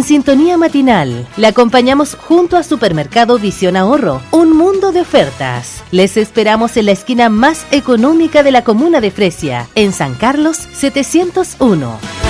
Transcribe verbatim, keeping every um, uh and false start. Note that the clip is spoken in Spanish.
sintonía matinal. Le acompañamos junto a Supermercado Visión Ahorro, un mundo de ofertas. Les esperamos en la esquina más económica de la comuna de Fresia, en San Carlos setecientos uno.